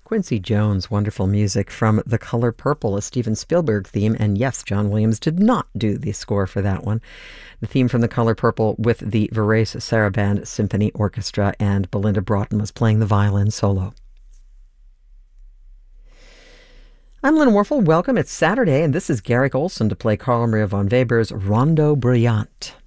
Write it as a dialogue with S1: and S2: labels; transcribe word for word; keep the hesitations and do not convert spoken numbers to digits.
S1: Quincy Jones, wonderful music from The Color Purple, a Steven Spielberg theme. And yes, John Williams did not do the score for that one. The theme from The Color Purple with the Varese Sarabande Symphony Orchestra, and Belinda Broughton was playing the violin solo. I'm Lynn Warfel. Welcome. It's Saturday, and this is Garrick Olson to play Carl Maria von Weber's Rondo Brilliant.